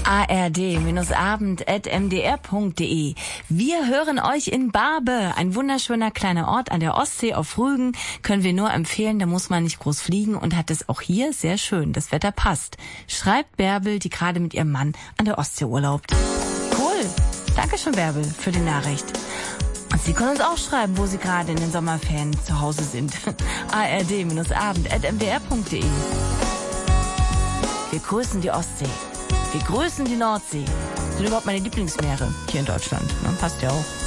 ard-abend@mdr.de. Wir hören euch in Barbe, ein wunderschöner kleiner Ort an der Ostsee auf Rügen. Können wir nur empfehlen, da muss man nicht groß fliegen und hat es auch hier sehr schön. Das Wetter passt. Schreibt Bärbel, die gerade mit ihrem Mann an der Ostsee urlaubt. Cool. Dankeschön, Bärbel, für die Nachricht. Und Sie können uns auch schreiben, wo Sie gerade in den Sommerferien zu Hause sind. ard-abend@mdr.de. Wir grüßen die Ostsee. Wir grüßen die Nordsee. Das sind überhaupt meine Lieblingsmeere hier in Deutschland. Passt ja auch.